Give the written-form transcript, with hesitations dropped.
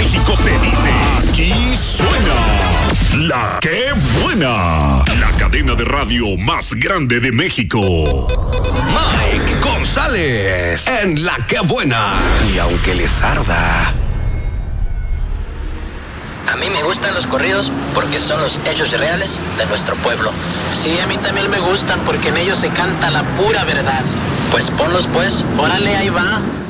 México se dice, aquí suena La Que Buena, la cadena de radio más grande de México. Mike González en La Que Buena. Y aunque les arda. A mí me gustan los corridos porque son los hechos reales de nuestro pueblo. Sí, a mí también me gustan porque en ellos se canta la pura verdad. Pues ponlos pues, Órale, ahí va.